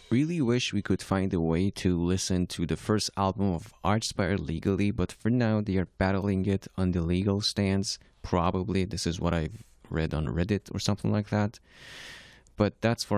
really wish we could find a way to listen to the first album of Archspire legally, but for now they are battling it on the legal stance. Probably this is what I've read on Reddit or something like that. But that's for